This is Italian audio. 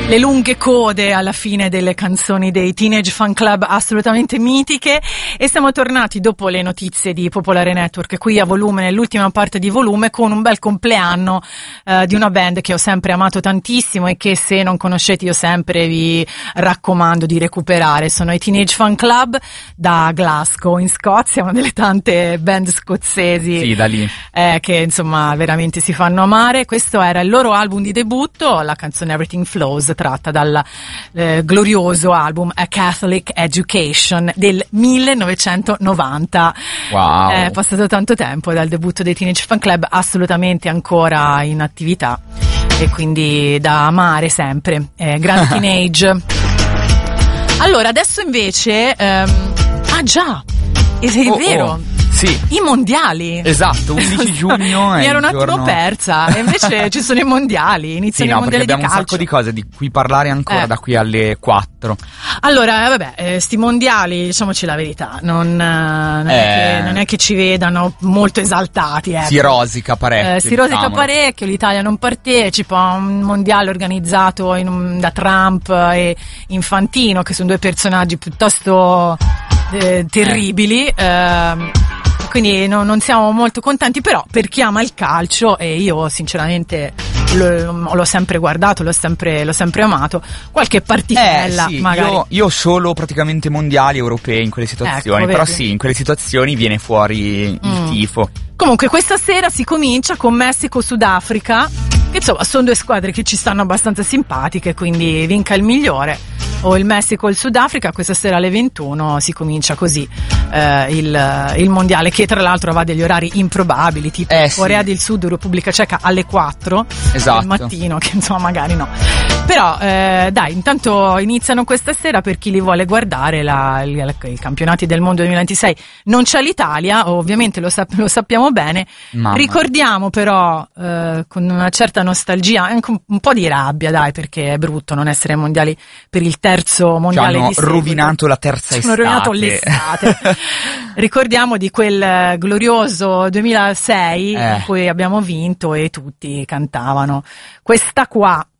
Le lunghe code alla fine delle canzoni dei Teenage Fan Club, assolutamente mitiche, e siamo tornati dopo le notizie di Popolare Network qui a Volume, nell'ultima parte di Volume, con un bel compleanno di una band che ho sempre amato tantissimo e che, se non conoscete, io sempre vi raccomando di recuperare. Sono i Teenage Fan Club da Glasgow in Scozia, una delle tante band scozzesi, sì, da lì, che insomma veramente si fanno amare. Questo era il loro album di debutto, la canzone Everything Flows, tratta dal glorioso album A Catholic Education del 1990. Wow. È passato tanto tempo dal debutto dei Teenage Fan Club, assolutamente ancora in attività e quindi da amare sempre. Grand Teenage. Allora, adesso invece già, è vero. Sì. I mondiali. Esatto, 11 giugno Mi è ero un il attimo giorno... persa, e invece ci sono i mondiali, iniziano i mondiali di calcio. Abbiamo un sacco di cose di cui parlare ancora da qui alle 4. Allora, vabbè, sti mondiali, diciamoci la verità, non è che ci vedano molto esaltati, ecco. Si rosica parecchio. L'Italia non partecipa a un mondiale organizzato da Trump e Infantino, che sono due personaggi piuttosto terribili, quindi non siamo molto contenti, però per chi ama il calcio, e io sinceramente l'ho sempre guardato, l'ho sempre amato, qualche particella sì, magari. Io solo praticamente mondiali europei in quelle situazioni, Ecco, però vedi? sì, in quelle situazioni viene fuori il tifo. Comunque questa sera si comincia con Messico-Sudafrica, che insomma sono due squadre che ci stanno abbastanza simpatiche, quindi vinca il migliore, o il Messico o il Sudafrica. Questa sera alle 21 si comincia così il mondiale, che tra l'altro va degli orari improbabili, tipo Corea del Sud, Repubblica Ceca alle 4 del mattino, che insomma magari no. Però dai, intanto iniziano questa sera, per chi li vuole guardare, i campionati del mondo 2026. Non c'è l'Italia, ovviamente lo sappiamo bene. Mamma. Ricordiamo però con una certa nostalgia, anche un po' di rabbia, dai, perché è brutto non essere ai mondiali per il terzo mondiale di seguito. Hanno rovinato la terza estate. Hanno rovinato l'estate. Ricordiamo di quel glorioso 2006 in cui abbiamo vinto e tutti cantavano questa qua.